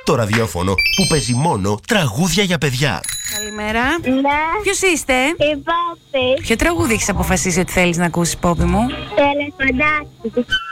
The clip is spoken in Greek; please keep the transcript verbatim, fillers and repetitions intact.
το ραδιόφωνο που παίζει μόνο τραγούδια για παιδιά. Καλημέρα. Ναι. Ποιος είστε? Η Πόπη. Ποιο τραγούδι έχεις αποφασίσει ότι θέλεις να ακούσεις, Πόπη μου? Το ελεφαντάκι.